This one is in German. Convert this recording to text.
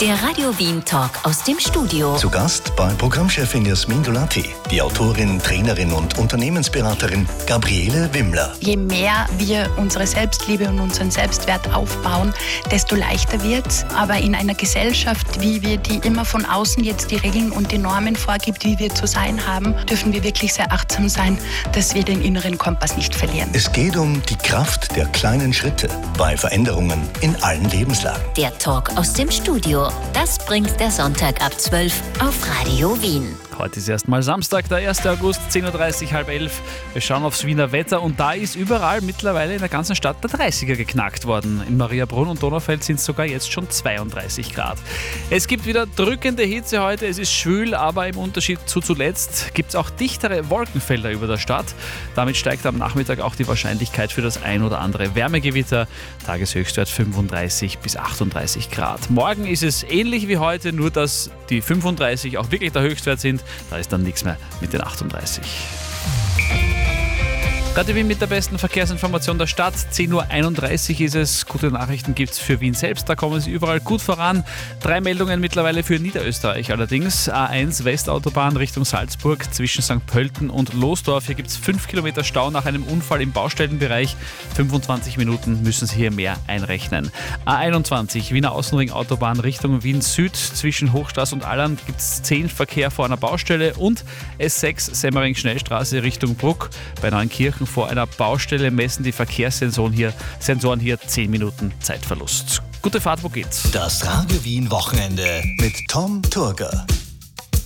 Der Radio Wien Talk aus dem Studio. Zu Gast bei Programmchefin Jasmin Dolati, die Autorin, Trainerin und Unternehmensberaterin Gabriele Wimmler. Je mehr wir unsere Selbstliebe und unseren Selbstwert aufbauen, desto leichter wird's. Aber in einer Gesellschaft, wie wir die immer von außen jetzt die Regeln und die Normen vorgibt, wie wir zu sein haben, dürfen wir wirklich sehr achtsam sein, dass wir den inneren Kompass nicht verlieren. Es geht um die Kraft der kleinen Schritte bei Veränderungen in allen Lebenslagen. Der Talk aus dem Studio. Das bringt der Sonntag ab 12 auf Radio Wien. Heute ist erstmal Samstag, der 1. August, 10.30 Uhr, halb 11. Wir schauen aufs Wiener Wetter und da ist überall mittlerweile in der ganzen Stadt der 30er geknackt worden. In Mariabrunn und Donaufeld sind es sogar jetzt schon 32 Grad. Es gibt wieder drückende Hitze heute, es ist schwül, aber im Unterschied zu zuletzt gibt es auch dichtere Wolkenfelder über der Stadt. Damit steigt am Nachmittag auch die Wahrscheinlichkeit für das ein oder andere Wärmegewitter. Tageshöchstwert 35 bis 38 Grad. Morgen ist es ähnlich wie heute, nur dass die 35 auch wirklich der Höchstwert sind. Da ist dann nichts mehr mit den 38. Radio Wien mit der besten Verkehrsinformation der Stadt. 10.31 Uhr ist es. Gute Nachrichten gibt es für Wien selbst. Da kommen sie überall gut voran. 3 Meldungen mittlerweile für Niederösterreich allerdings. A1 Westautobahn Richtung Salzburg zwischen St. Pölten und Losdorf. Hier gibt es 5 Kilometer Stau nach einem Unfall im Baustellenbereich. 25 Minuten müssen Sie hier mehr einrechnen. A21 Wiener Außenring Autobahn Richtung Wien Süd zwischen Hochstraße und Allern gibt es 10 Verkehr vor einer Baustelle. Und S6 Semmering Schnellstraße Richtung Bruck bei Neunkirchen vor einer Baustelle messen die Verkehrssensoren hier 10 Minuten Zeitverlust. Gute Fahrt, wo geht's? Das Radio Wien Wochenende mit Tom Turger.